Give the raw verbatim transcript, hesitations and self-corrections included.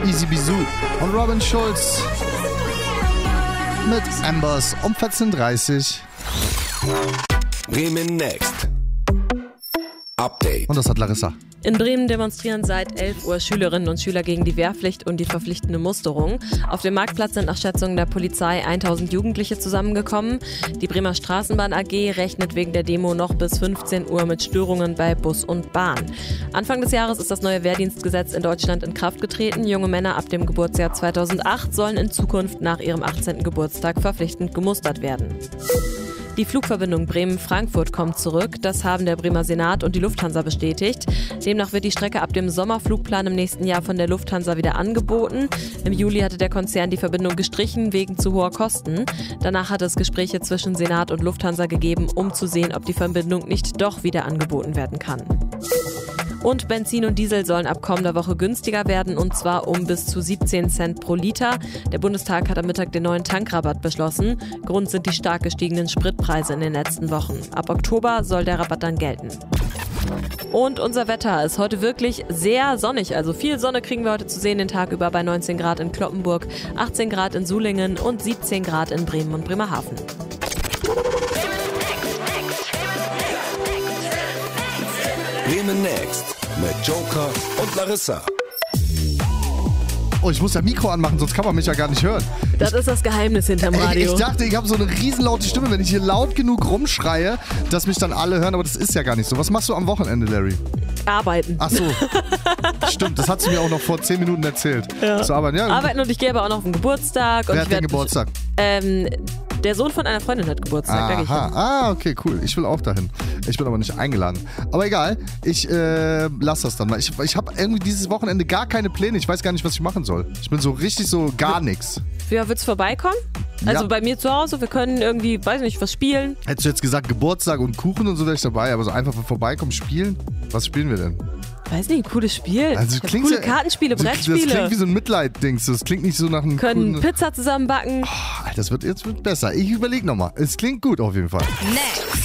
Easy Bisou und Robin Schulz mit Ambers um vierzehn Uhr dreißig. Bremen Next. Update. Und das hat Larissa. In Bremen demonstrieren seit elf Uhr Schülerinnen und Schüler gegen die Wehrpflicht und die verpflichtende Musterung. Auf dem Marktplatz sind nach Schätzungen der Polizei tausend Jugendliche zusammengekommen. Die Bremer Straßenbahn A G rechnet wegen der Demo noch bis fünfzehn Uhr mit Störungen bei Bus und Bahn. Anfang des Jahres ist das neue Wehrdienstgesetz in Deutschland in Kraft getreten. Junge Männer ab dem Geburtsjahr zweitausendacht sollen in Zukunft nach ihrem achtzehnten Geburtstag verpflichtend gemustert werden. Die Flugverbindung Bremen-Frankfurt kommt zurück. Das haben der Bremer Senat und die Lufthansa bestätigt. Demnach wird die Strecke ab dem Sommerflugplan im nächsten Jahr von der Lufthansa wieder angeboten. Im Juli hatte der Konzern die Verbindung gestrichen wegen zu hoher Kosten. Danach hat es Gespräche zwischen Senat und Lufthansa gegeben, um zu sehen, ob die Verbindung nicht doch wieder angeboten werden kann. Und Benzin und Diesel sollen ab kommender Woche günstiger werden, und zwar um bis zu siebzehn Cent pro Liter. Der Bundestag hat am Mittag den neuen Tankrabatt beschlossen. Grund sind die stark gestiegenen Spritpreise in den letzten Wochen. Ab Oktober soll der Rabatt dann gelten. Und unser Wetter ist heute wirklich sehr sonnig. Also viel Sonne kriegen wir heute zu sehen den Tag über bei neunzehn Grad in Cloppenburg, achtzehn Grad in Sulingen und siebzehn Grad in Bremen und Bremerhaven. Bremen Next mit Joker und Larissa. Oh, ich muss ja Mikro anmachen, sonst kann man mich ja gar nicht hören. Das ist das Geheimnis hinterm Radio. Ich dachte, ich habe so eine riesenlaute Stimme, wenn ich hier laut genug rumschreie, dass mich dann alle hören, aber das ist ja gar nicht so. Was machst du am Wochenende, Larry? Arbeiten. Ach so. Stimmt, das hat sie mir auch noch vor zehn Minuten erzählt. Ja. Zu arbeiten, ja. Arbeiten und ich gehe aber auch noch auf den Geburtstag. Wer und hat ich den werd, Geburtstag? Ähm, der Sohn von einer Freundin hat Geburtstag. Da gehe ich hin. Aha, ah, okay, cool. Ich will auch dahin. Ich bin aber nicht eingeladen. Aber egal, ich äh, lass das dann mal. Ich, ich habe irgendwie dieses Wochenende gar keine Pläne. Ich weiß gar nicht, was ich machen soll. Ich bin so richtig so gar nichts. Ja, willst du vorbeikommen? Also Ja. bei mir zu Hause, wir können irgendwie, weiß nicht, was spielen. Hättest du jetzt gesagt Geburtstag und Kuchen und so, wäre ich dabei. Aber so einfach vorbeikommen, spielen? Was spielen wir denn? Weiß nicht, ein cooles Spiel. Also, Ich hab klingt coole ja- Kartenspiele, Das Brettspiele. klingt wie so ein Mitleid-Dings. Das klingt nicht so nach einem können coolen... Pizza zusammenbacken. Oh, das wird jetzt wird besser. Ich überlege nochmal. Es klingt gut auf jeden Fall. Next.